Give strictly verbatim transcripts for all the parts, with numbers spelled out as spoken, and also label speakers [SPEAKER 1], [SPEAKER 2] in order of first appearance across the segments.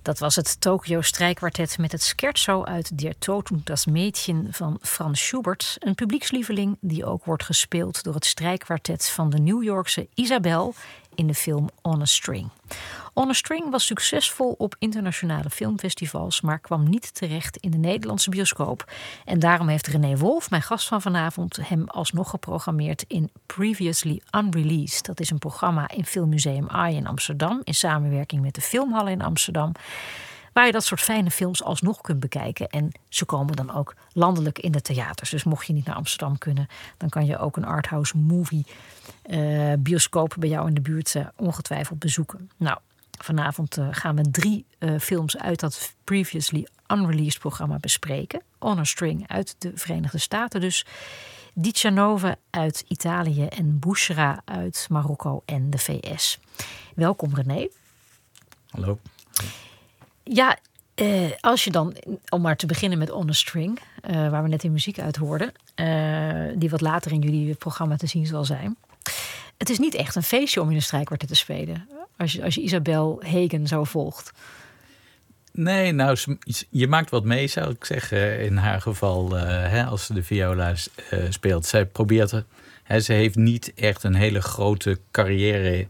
[SPEAKER 1] Dat was het Tokyo Strijkkwartet met het scherzo uit Der Tod und das Mädchen van Franz Schubert. Een publiekslieveling die ook wordt gespeeld door het strijkkwartet van de New Yorkse Isabel in de film On a String. On a String was succesvol op internationale filmfestivals, maar kwam niet terecht in de Nederlandse bioscoop. En daarom heeft René Wolf, mijn gast van vanavond, hem alsnog geprogrammeerd in Previously Unreleased. Dat is een programma in Filmmuseum Ai in Amsterdam, in samenwerking met de Filmhallen in Amsterdam, waar je dat soort fijne films alsnog kunt bekijken. En ze komen dan ook landelijk in de theaters. Dus mocht je niet naar Amsterdam kunnen, dan kan je ook een arthouse movie uh, bioscoop bij jou in de buurt uh, ongetwijfeld bezoeken. Nou, vanavond uh, gaan we drie uh, films uit dat Previously Unreleased programma bespreken. On a String uit de Verenigde Staten dus. Dicianova uit Italië en Bouchra uit Marokko en de V S. Welkom René.
[SPEAKER 2] Hallo.
[SPEAKER 1] Ja, eh, als je dan, om maar te beginnen met On a String, uh, waar we net in muziek uit hoorden, uh, die wat later in jullie programma te zien zal zijn. Het is niet echt een feestje om in een strijkkwartet te spelen, als je, als je Isabel Hagen zo volgt.
[SPEAKER 2] Nee, nou, je maakt wat mee, zou ik zeggen, in haar geval, uh, hè, als ze de viola uh, speelt. Zij probeert, hè, ze heeft niet echt een hele grote carrière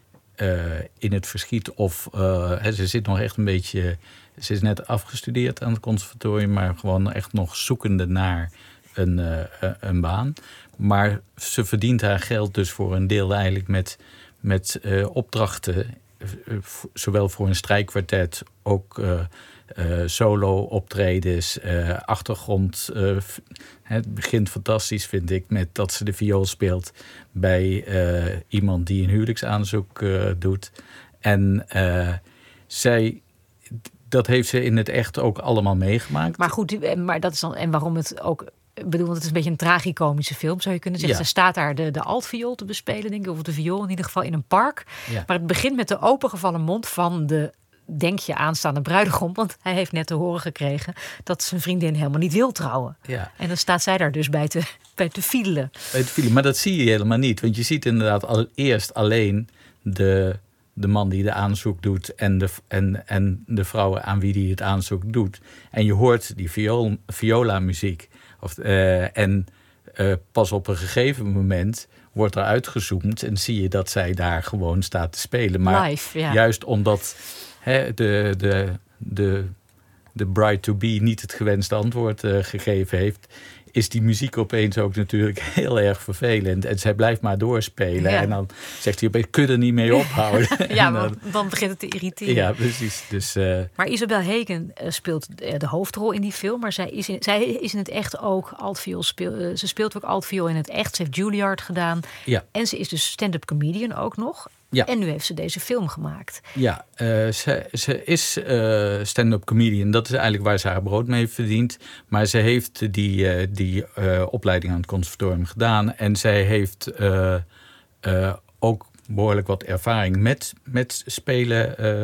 [SPEAKER 2] Uh, in het verschiet. Of uh, he, ze zit nog echt een beetje. Ze is net afgestudeerd aan het conservatorium, maar gewoon echt nog zoekende naar een, uh, een baan. Maar ze verdient haar geld dus voor een deel eigenlijk met, met uh, opdrachten. Uh, zowel voor een strijkkwartet, ook uh, uh, solo-optredens, uh, achtergrond. Uh, Het begint fantastisch, vind ik, met dat ze de viool speelt bij uh, iemand die een huwelijksaanzoek uh, doet. En uh, zij, dat heeft ze in het echt ook allemaal meegemaakt.
[SPEAKER 1] Maar goed, maar dat is dan, en waarom het ook, ik bedoel, want het is een beetje een tragicomische film, zou je kunnen zeggen. Ja. Ze staat daar de, de altviool te bespelen, denk ik, of de viool in ieder geval in een park. Ja. Maar het begint met de opengevallen mond van de, denk je, aanstaande bruidegom, want hij heeft net te horen gekregen dat zijn vriendin helemaal niet wil trouwen. Ja. En dan staat zij daar dus bij te, bij te fiedelen.
[SPEAKER 2] Bij te fiedelen, maar dat zie je helemaal niet. Want je ziet inderdaad al eerst alleen de, de man die de aanzoek doet en de, en, en de vrouw aan wie die het aanzoek doet. En je hoort die viool, viola muziek. Of, uh, en uh, pas op een gegeven moment wordt er uitgezoomd en zie je dat zij daar gewoon staat te spelen. Maar
[SPEAKER 1] live, ja.
[SPEAKER 2] Juist omdat He, de, de, de, de bride-to-be niet het gewenste antwoord uh, gegeven heeft, is die muziek opeens ook natuurlijk heel erg vervelend. En zij blijft maar doorspelen. Ja. En dan zegt hij opeens, kun je er niet mee ophouden.
[SPEAKER 1] Ja, dan, dan begint het te irriteren.
[SPEAKER 2] Ja, precies. Dus, uh,
[SPEAKER 1] maar Isabel Hagen speelt de hoofdrol in die film. Maar zij is in, zij is in het echt ook altviool. Speel, ze speelt ook altviool in het echt. Ze heeft Juilliard gedaan. Ja. En ze is dus stand-up comedian ook nog. Ja. En nu heeft ze deze film gemaakt.
[SPEAKER 2] Ja, uh, ze, ze is uh, stand-up comedian. Dat is eigenlijk waar ze haar brood mee verdient. Maar ze heeft die, uh, die uh, opleiding aan het conservatorium gedaan. En zij heeft uh, uh, ook behoorlijk wat ervaring met, met spelen uh,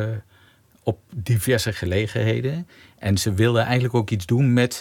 [SPEAKER 2] op diverse gelegenheden. En ze wilde eigenlijk ook iets doen met,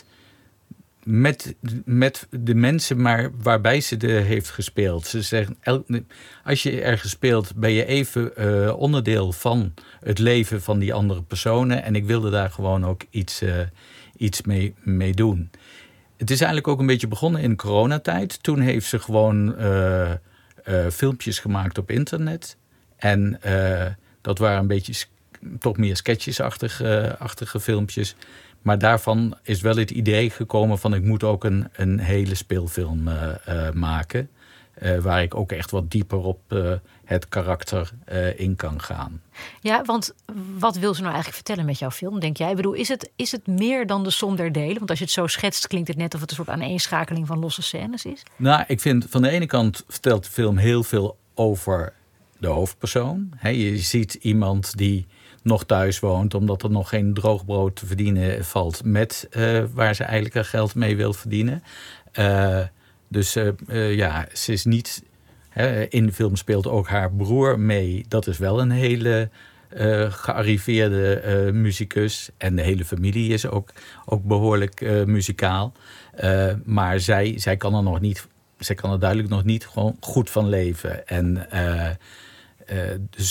[SPEAKER 2] met, met de mensen maar waarbij ze de heeft gespeeld. Ze zeggen, als je ergens speelt, ben je even uh, onderdeel van het leven van die andere personen. En ik wilde daar gewoon ook iets, uh, iets mee, mee doen. Het is eigenlijk ook een beetje begonnen in coronatijd. Toen heeft ze gewoon uh, uh, filmpjes gemaakt op internet. En uh, dat waren een beetje toch meer sketchesachtige achtige filmpjes. Maar daarvan is wel het idee gekomen van ik moet ook een, een hele speelfilm uh, uh, maken. Uh, waar ik ook echt wat dieper op uh, het karakter uh, in kan gaan.
[SPEAKER 1] Ja, want wat wil ze nou eigenlijk vertellen met jouw film, denk jij? Ik bedoel, is het, is het meer dan de som der delen? Want als je het zo schetst, klinkt het net of het een soort aaneenschakeling van losse scènes is.
[SPEAKER 2] Nou, ik vind van de ene kant vertelt de film heel veel over de hoofdpersoon. He, je ziet iemand die nog thuis woont, omdat er nog geen droogbrood te verdienen valt met uh, waar ze eigenlijk haar geld mee wil verdienen. Uh, dus uh, uh, ja, ze is niet. Hè, in de film speelt ook haar broer mee. Dat is wel een hele uh, gearriveerde uh, muzikus. En de hele familie is ook, ook behoorlijk uh, muzikaal. Uh, maar zij, zij kan er nog niet. Zij kan er duidelijk nog niet gewoon goed van leven. En uh, uh, dus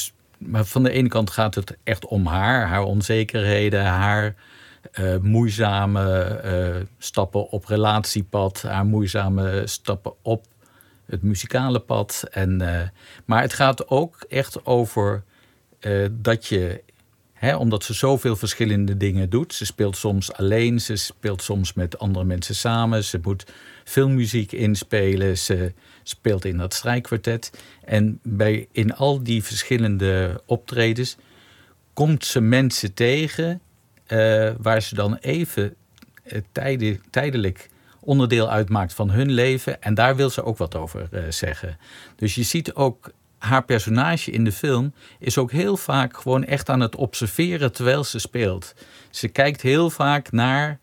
[SPEAKER 2] maar van de ene kant gaat het echt om haar, haar onzekerheden, haar uh, moeizame uh, stappen op relatiepad, haar moeizame stappen op het muzikale pad. En, uh, maar het gaat ook echt over uh, dat je, hè, omdat ze zoveel verschillende dingen doet. Ze speelt soms alleen, ze speelt soms met andere mensen samen. Ze moet filmmuziek inspelen, ze speelt in dat strijkkwartet. En bij, in al die verschillende optredens komt ze mensen tegen uh, waar ze dan even uh, tijde, tijdelijk onderdeel uitmaakt van hun leven. En daar wil ze ook wat over uh, zeggen. Dus je ziet ook, haar personage in de film is ook heel vaak gewoon echt aan het observeren terwijl ze speelt. Ze kijkt heel vaak naar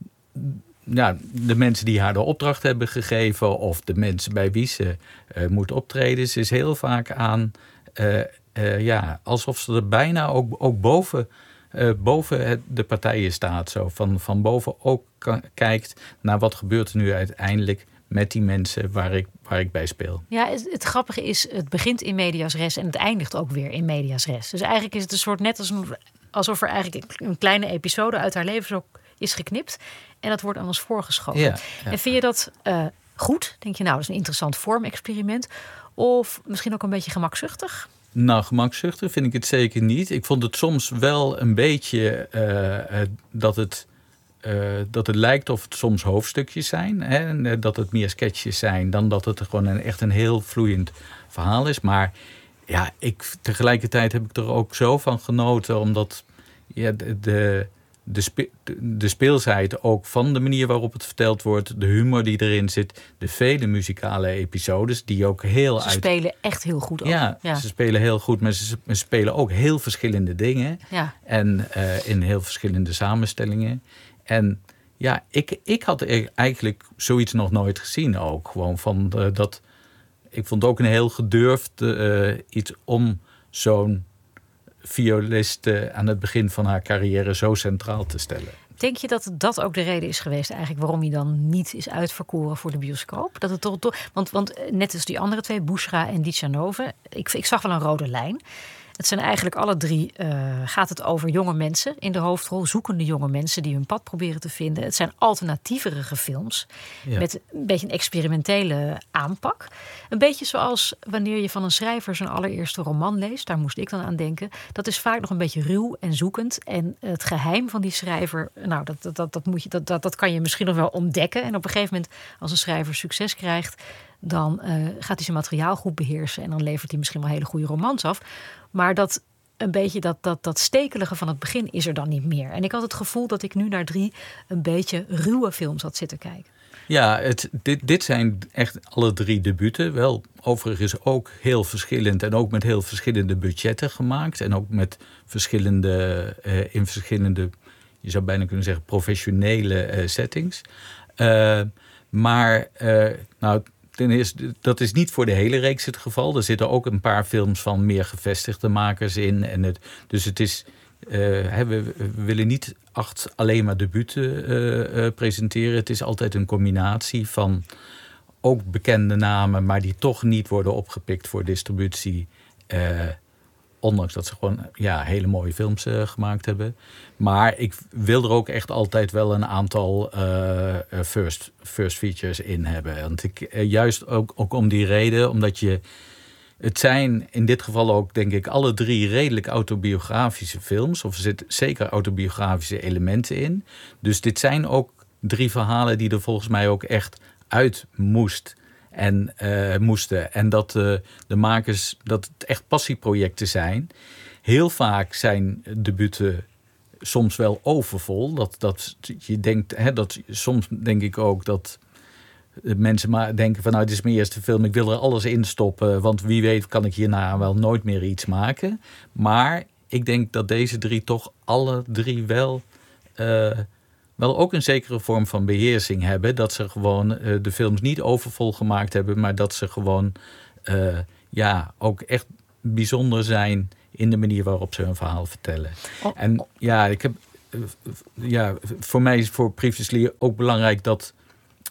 [SPEAKER 2] ja, de mensen die haar de opdracht hebben gegeven of de mensen bij wie ze uh, moet optreden. Ze is heel vaak aan, uh, uh, ja, alsof ze er bijna ook, ook boven, uh, boven het, de partijen staat. Zo. Van, van boven ook kan, kijkt naar wat gebeurt er nu uiteindelijk met die mensen waar ik, waar ik bij speel.
[SPEAKER 1] Ja, het, het grappige is, het begint in medias res en het eindigt ook weer in medias res. Dus eigenlijk is het een soort net als een, alsof er eigenlijk een kleine episode uit haar leven zo is geknipt. En dat wordt aan ons voorgeschoven. Ja, ja. En vind je dat uh, goed? Denk je, nou, dat is een interessant vormexperiment. Of misschien ook een beetje gemakzuchtig?
[SPEAKER 2] Nou, gemakzuchtig vind ik het zeker niet. Ik vond het soms wel een beetje uh, uh, dat het... Uh, dat het lijkt of het soms hoofdstukjes zijn. Hè? Dat het meer sketches zijn dan dat het gewoon een, echt een heel vloeiend verhaal is. Maar ja, ik, tegelijkertijd heb ik er ook zo van genoten. Omdat ja, de, de, de, spe, de speelsheid ook van de manier waarop het verteld wordt. De humor die erin zit. De vele muzikale episodes die ook heel
[SPEAKER 1] ze
[SPEAKER 2] uit...
[SPEAKER 1] Ze spelen echt heel goed ook.
[SPEAKER 2] Ja, ja, ze spelen heel goed. Maar ze, ze spelen ook heel verschillende dingen.
[SPEAKER 1] Ja. En
[SPEAKER 2] uh, in heel verschillende samenstellingen. En ja, ik, ik had eigenlijk zoiets nog nooit gezien ook. Gewoon van uh, dat. Ik vond het ook een heel gedurfd uh, iets om zo'n violist uh, aan het begin van haar carrière zo centraal te stellen.
[SPEAKER 1] Denk je dat dat ook de reden is geweest eigenlijk waarom hij dan niet is uitverkoren voor de bioscoop? Dat het toch, toch want, want net als die andere twee, Bushra en Dichanove, ik, ik zag wel een rode lijn. Het zijn eigenlijk alle drie, uh, gaat het over jonge mensen in de hoofdrol. Zoekende jonge mensen die hun pad proberen te vinden. Het zijn alternatieverige films. Ja. Met een beetje een experimentele aanpak. Een beetje zoals wanneer je van een schrijver zijn allereerste roman leest. Daar moest ik dan aan denken. Dat is vaak nog een beetje ruw en zoekend. En het geheim van die schrijver, nou, dat, dat, dat, dat, moet je, dat, dat, dat kan je misschien nog wel ontdekken. En op een gegeven moment, als een schrijver succes krijgt, dan uh, gaat hij zijn materiaal goed beheersen. En dan levert hij misschien wel hele goede romans af. Maar dat een beetje dat, dat, dat stekelige van het begin is er dan niet meer. En ik had het gevoel dat ik nu naar drie een beetje ruwe films had zitten kijken.
[SPEAKER 2] Ja, het, dit, dit zijn echt alle drie debuten. Wel overigens ook heel verschillend en ook met heel verschillende budgetten gemaakt. En ook met verschillende, uh, in verschillende, je zou bijna kunnen zeggen, professionele uh, settings. Uh, maar, uh, nou... Ten eerste, dat is niet voor de hele reeks het geval. Er zitten ook een paar films van meer gevestigde makers in. En het, dus het is, uh, we, we willen niet acht alleen maar debuten uh, uh, presenteren. Het is altijd een combinatie van ook bekende namen, maar die toch niet worden opgepikt voor distributie. Uh, Ondanks dat ze gewoon ja, hele mooie films uh, gemaakt hebben. Maar ik wil er ook echt altijd wel een aantal uh, first, first features in hebben. Want ik, uh, juist ook, ook om die reden, omdat je... Het zijn in dit geval ook, denk ik, alle drie redelijk autobiografische films. Of er zitten zeker autobiografische elementen in. Dus dit zijn ook drie verhalen die er volgens mij ook echt uit moest en uh, moesten. En dat uh, de makers, dat het echt passieprojecten zijn. Heel vaak zijn debuten soms wel overvol. Dat, dat je denkt, hè, dat soms denk ik ook dat mensen maar denken van nou, dit is mijn eerste film, ik wil er alles in stoppen, want wie weet kan ik hierna wel nooit meer iets maken. Maar ik denk dat deze drie toch alle drie wel uh, wel ook een zekere vorm van beheersing hebben. Dat ze gewoon uh, de films niet overvol gemaakt hebben, maar dat ze gewoon uh, ja, ook echt bijzonder zijn in de manier waarop ze hun verhaal vertellen. Oh. En ja, ik heb uh, ja, voor mij is voor Previously ook belangrijk dat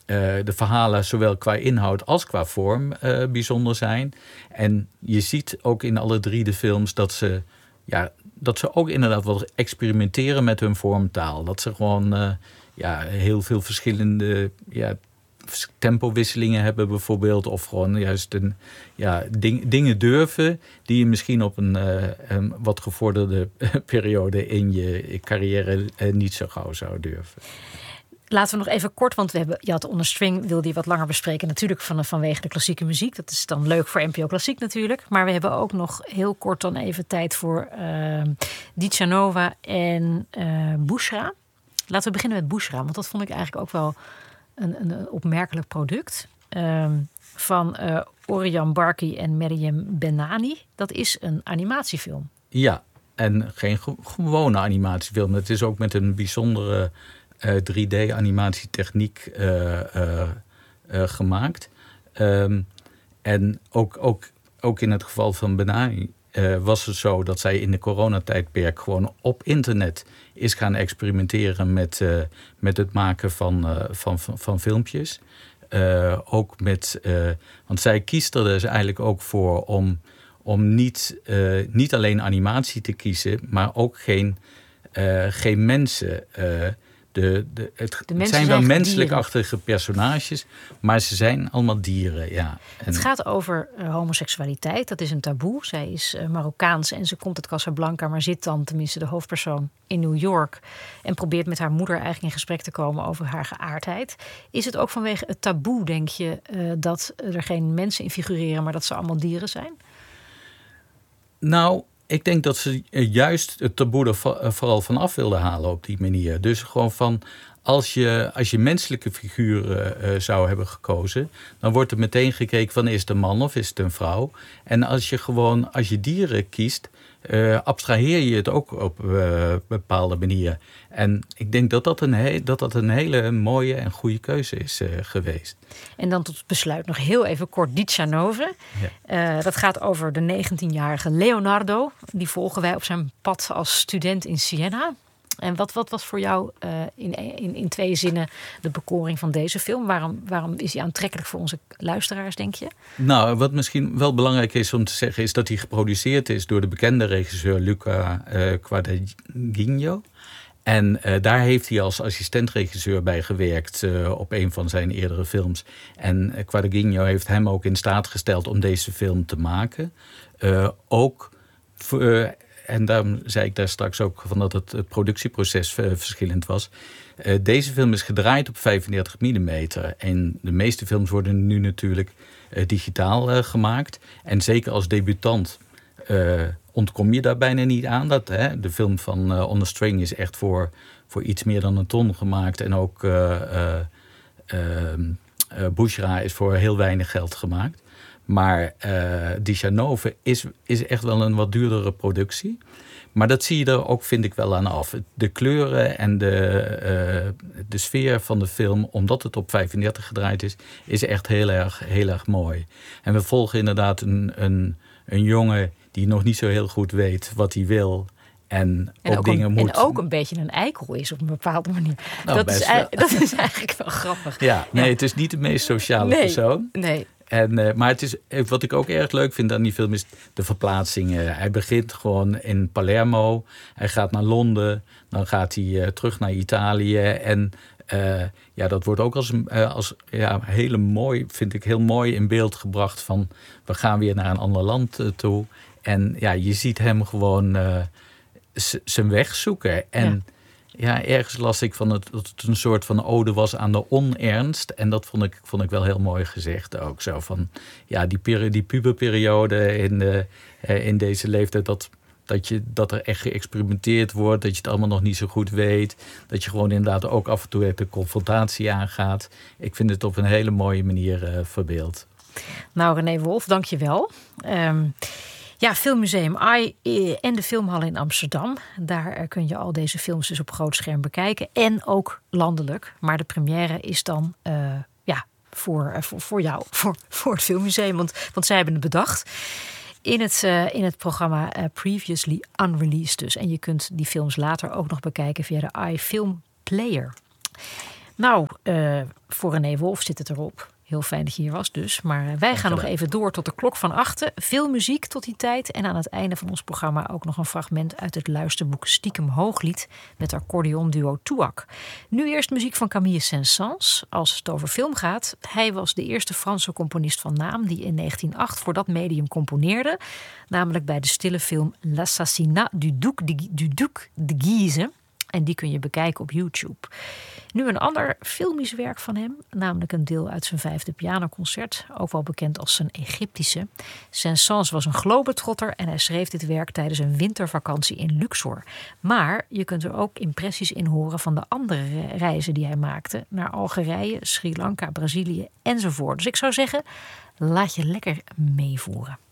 [SPEAKER 2] de verhalen zowel qua inhoud als qua vorm uh, bijzonder zijn. En je ziet ook in alle drie de films dat ze, ja, dat ze ook inderdaad wat experimenteren met hun vormtaal. Dat ze gewoon uh, ja, heel veel verschillende ja, tempowisselingen hebben bijvoorbeeld. Of gewoon juist een, ja, ding, dingen durven die je misschien op een, uh, een wat gevorderde periode in je carrière uh, niet zo gauw zou durven.
[SPEAKER 1] Laten we nog even kort, want we hebben, je had On a String, wilde je wat langer bespreken. Natuurlijk van, vanwege de klassieke muziek. Dat is dan leuk voor N P O Klassiek natuurlijk. Maar we hebben ook nog heel kort dan even tijd voor uh, Dytjanova en uh, Bushra. Laten we beginnen met Bushra, want dat vond ik eigenlijk ook wel een, een opmerkelijk product. Uh, van uh, Orion Barki en Maryam Benani. Dat is een animatiefilm.
[SPEAKER 2] Ja, en geen ge- gewone animatiefilm. Het is ook met een bijzondere Uh, drie D-animatietechniek uh, uh, uh, gemaakt. Um, en ook, ook, ook in het geval van Benani uh, was het zo dat zij in de coronatijdperk gewoon op internet is gaan experimenteren met, uh, met het maken van, uh, van, van, van filmpjes. Uh, ook met, uh, want zij kiest er dus eigenlijk ook voor om, om niet, uh, niet alleen animatie te kiezen, maar ook geen, uh, geen mensen. Uh, De, de, het,
[SPEAKER 1] de
[SPEAKER 2] het zijn wel menselijkachtige personages, maar ze zijn allemaal dieren. Ja. En
[SPEAKER 1] het gaat over uh, homoseksualiteit. Dat is een taboe. Zij is uh, Marokkaans en ze komt uit Casablanca, maar zit dan, tenminste de hoofdpersoon, in New York. En probeert met haar moeder eigenlijk in gesprek te komen over haar geaardheid. Is het ook vanwege het taboe, denk je, uh, dat er geen mensen in figureren, maar dat ze allemaal dieren zijn?
[SPEAKER 2] Nou, ik denk dat ze juist het taboe er vooral van af wilden halen op die manier. Dus gewoon van, als je, als je menselijke figuren uh, zou hebben gekozen, dan wordt er meteen gekeken van, is het een man of is het een vrouw? En als je gewoon, als je dieren kiest, uh, abstraheer je het ook op uh, bepaalde manier. En ik denk dat dat een, he- dat dat een hele mooie en goede keuze is uh, geweest.
[SPEAKER 1] En dan tot besluit nog heel even kort Dytjanova. Ja. Uh, dat gaat over de negentienjarige Leonardo. Die volgen wij op zijn pad als student in Siena. En wat, wat was voor jou uh, in, in, in twee zinnen de bekoring van deze film? Waarom, waarom is hij aantrekkelijk voor onze luisteraars, denk je?
[SPEAKER 2] Nou, wat misschien wel belangrijk is om te zeggen, is dat hij geproduceerd is door de bekende regisseur Luca uh, Guadagnino. En uh, daar heeft hij als assistentregisseur bij gewerkt uh, op een van zijn eerdere films. En uh, Guadagnino heeft hem ook in staat gesteld om deze film te maken. Uh, ook voor, uh, en daarom zei ik daar straks ook van dat het, het productieproces uh, verschillend was. Uh, deze film is gedraaid op vijfendertig millimeter. En de meeste films worden nu natuurlijk uh, digitaal uh, gemaakt. En zeker als debutant Uh, ontkom je daar bijna niet aan. Dat, hè, de film van uh, On a String is echt voor, voor iets meer dan een ton gemaakt. En ook uh, uh, uh, uh, Bushra is voor heel weinig geld gemaakt. Maar uh, Dytjanova is, is echt wel een wat duurdere productie. Maar dat zie je er ook, vind ik, wel aan af. De kleuren en de, uh, de sfeer van de film, omdat het op vijfendertig gedraaid is, is echt heel erg, heel erg mooi. En we volgen inderdaad een, een, een jongen die nog niet zo heel goed weet wat hij wil. En,
[SPEAKER 1] en,
[SPEAKER 2] ook
[SPEAKER 1] ook
[SPEAKER 2] dingen
[SPEAKER 1] een,
[SPEAKER 2] moet...
[SPEAKER 1] en ook een beetje een eikel is op een bepaalde manier.
[SPEAKER 2] Nou,
[SPEAKER 1] dat, is, dat is eigenlijk wel grappig.
[SPEAKER 2] Ja, nee, ja. Het is niet de meest sociale
[SPEAKER 1] nee,
[SPEAKER 2] persoon.
[SPEAKER 1] Nee.
[SPEAKER 2] En, uh, maar het is, wat ik ook erg leuk vind aan die film is de verplaatsingen. Hij begint gewoon in Palermo. Hij gaat naar Londen. Dan gaat hij uh, terug naar Italië. En uh, ja, dat wordt ook als, uh, als ja, hele mooi, vind ik heel mooi in beeld gebracht van, we gaan weer naar een ander land uh, toe. En ja, je ziet hem gewoon uh, z- zijn weg zoeken. En ja. ja, ergens las ik van het, dat het een soort van ode was aan de onernst. En dat vond ik, vond ik wel heel mooi gezegd ook. Zo van, ja, die, peri- die puberperiode in, de, uh, in deze leeftijd, dat, dat, je, dat er echt geëxperimenteerd wordt. Dat je het allemaal nog niet zo goed weet. Dat je gewoon inderdaad ook af en toe de confrontatie aangaat. Ik vind het op een hele mooie manier uh, verbeeld.
[SPEAKER 1] Nou, René Wolf, dank je wel. Um, ja, Filmmuseum AI en de Filmhal in Amsterdam. Daar kun je al deze films dus op groot scherm bekijken. En ook landelijk. Maar de première is dan uh, ja, voor, uh, voor, voor jou, voor, voor het Filmmuseum. Want, want zij hebben het bedacht. In het, uh, in het programma uh, Previously Unreleased dus. En je kunt die films later ook nog bekijken via de iFilm Player. Nou, uh, voor René Wolf zit het erop. Heel fijn dat je hier was dus. Maar wij gaan nog even door tot de klok van achten. Veel muziek tot die tijd. En aan het einde van ons programma ook nog een fragment uit het luisterboek Stiekem Hooglied met accordeonduo Touac. Nu eerst muziek van Camille Saint-Saëns. Als het over film gaat. Hij was de eerste Franse componist van naam die in negentien nul acht voor dat medium componeerde. Namelijk bij de stille film L'assassinat du Duc de, du Duc de Guise. En die kun je bekijken op YouTube. Nu een ander filmisch werk van hem, namelijk een deel uit zijn vijfde pianoconcert, ook wel bekend als zijn Egyptische. Saint-Saëns was een globetrotter en hij schreef dit werk tijdens een wintervakantie in Luxor. Maar je kunt er ook impressies in horen van de andere reizen die hij maakte naar Algerije, Sri Lanka, Brazilië enzovoort. Dus ik zou zeggen, laat je lekker meevoeren.